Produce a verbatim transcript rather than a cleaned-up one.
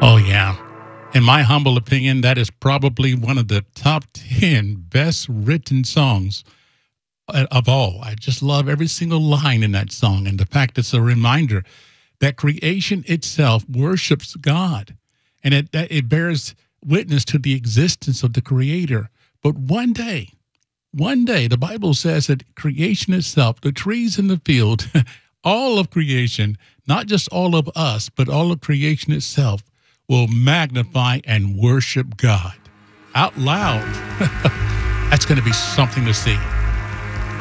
Oh, yeah. In my humble opinion, that is probably one of the top ten best written songs uh, of all. I just love every single line in that song. And the fact it's a reminder that creation itself worships God and it, that it bears witness to the existence of the Creator. But one day, one day, the Bible says that creation itself, the trees in the field, all of creation, not just all of us, but all of creation itself, will magnify and worship God out loud. That's going to be something to see.